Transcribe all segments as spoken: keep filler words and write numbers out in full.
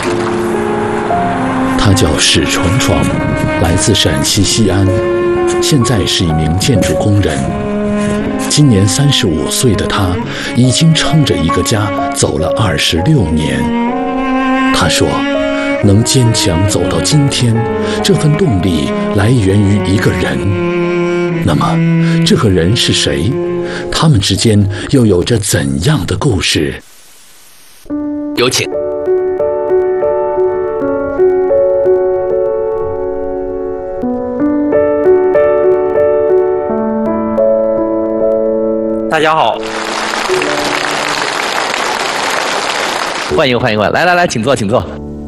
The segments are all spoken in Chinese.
他叫史闯闯，来自陕西西安，现在是一名建筑工人。今年三十五岁的他，已经撑着一个家走了二十六年。他说，能坚强走到今天，这份动力来源于一个人。那么，这个人是谁？他们之间又有着怎样的故事？ 有请。大家好，欢迎欢迎欢迎，来来来，请坐请坐。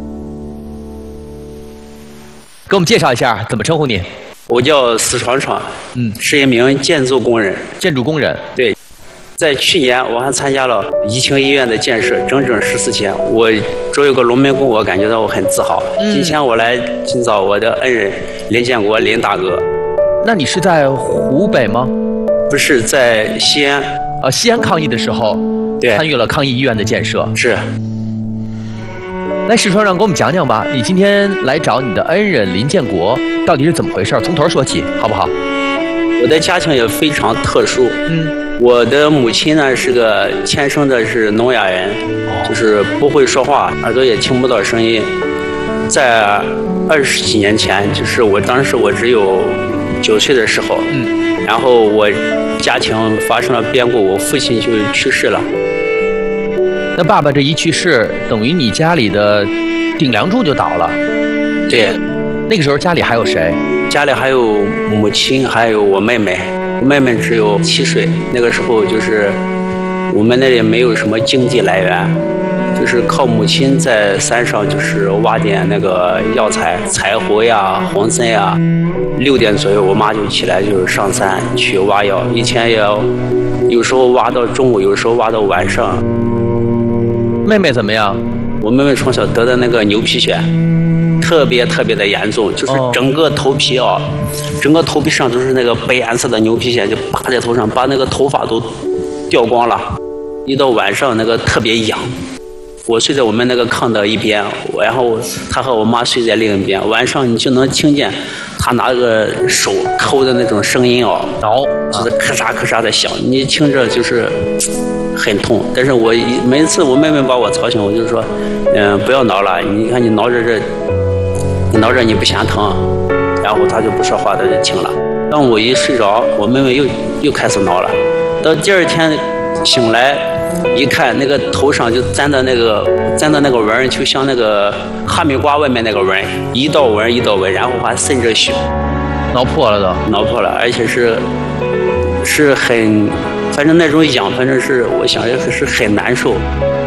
给我们介绍一下，怎么称呼你？ 我叫史闯闯， 嗯， 是一名建筑工人。 建筑工人， 对，在去年我还参加了怡清医院的建设，整整十四天。我作为一个农民工，我感觉到我很自豪。嗯、今天我来今早我的恩人林建国林大哥。 那你是在湖北吗？ 不是，在西安。 呃，西安抗疫的时候， 对， 参与了抗疫医院的建设。 是。 来，史闯闯，给我们讲讲吧。你今天来找你的恩人林建国，到底是怎么回事？从头说起，好不好？ 我的家庭也非常特殊。 嗯， 我的母亲呢是个天生的是聋哑人，就是不会说话，耳朵也听不到声音。在二十几年前，就是我当时我只有九岁的时候， 嗯， 然后我家庭发生了变故，我父亲就去世了。 那爸爸这一去世，等于你家里的顶梁柱就倒了。 对， 那个时候家里还有谁？ 家里还有母亲，还有我妹妹。妹妹只有七岁。那个时候就是我们那里没有什么经济来源，就是靠母亲在山上就是挖点那个药材，柴胡呀、红参呀。六点左右，我妈就起来就是上山去挖药，一天也要有时候挖到中午，有时候挖到晚上。 妹妹怎么样？ 我妹妹从小得的那个牛皮癣，特别特别的严重，就是整个头皮啊，哦、整个头皮上都是那个白颜色的牛皮癣，就扒在头上，把那个头发都掉光了。一到晚上那个特别痒。我睡在我们那个炕的一边，然后她和我妈睡在另一边。晚上你就能听见她拿个手抠的那种声音哦， 挠， 就是咔嚓咔嚓的响，你听着就是很痛。但是我每次我妹妹把我吵醒，我就说，嗯，不要挠了，你看你挠着这，你挠着你不嫌疼，然后她就不说话，她就停了。当我一睡着，我妹妹又又开始挠了。到第二天醒来。一看那个头上就粘的那个粘的那个纹，就像那个哈密瓜外面那个纹，一道纹一道纹，然后还渗着血， 挠破了都， 挠破了，而且是是很，反正那种痒，反正是我想也是很难受。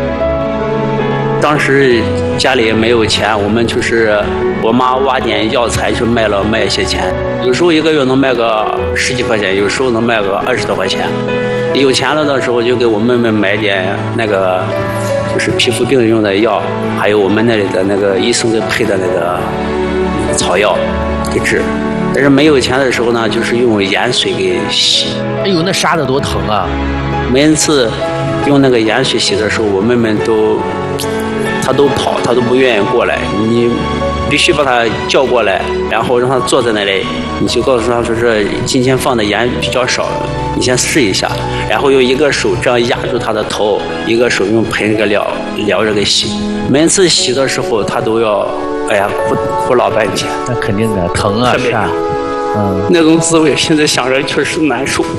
当时家里也没有钱，我们就是我妈挖点药材就卖了卖一些钱，有时候一个月能卖个十几块钱，有时候能卖个二十多块钱。有钱了的时候就给我妹妹买点那个就是皮肤病用的药，还有我们那里的那个医生给配的那个草药给治。但是没有钱的时候呢，就是用盐水给洗。 哎呦，那杀得多疼啊！ 每一次用那个盐水洗的时候，我妹妹都她都跑，她都不愿意过来，你必须把她叫过来，然后让她坐在那里，你就告诉她说是今天放的盐比较少，你先试一下，然后用一个手这样压住她的头，一个手用盆给撩撩着给洗。每次洗的时候，她都要哎呀哭哭老半天。 那肯定的，疼啊，是啊， 嗯，那种滋味现在想着确实难受。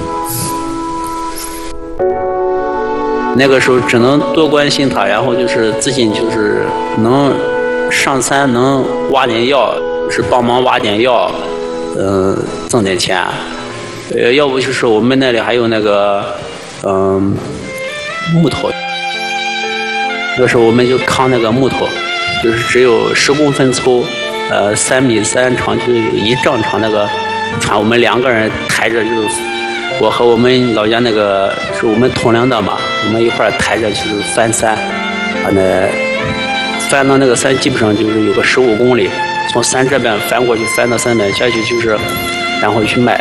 那个时候只能多关心他，然后就是自己就是能上山能挖点药，是帮忙挖点药，嗯、呃，挣点钱。呃，要不就是我们那里还有那个嗯、呃、木头，那时候我们就扛那个木头，就是只有十公分粗，呃三米三长，就一丈长那个船，我们两个人抬着，就是我和我们老家那个是我们同龄的嘛，我们一块儿抬着就是翻山，啊那翻到那个山基本上就是有个十五公里，从山这边翻过去，翻到山边下去就是，然后去卖。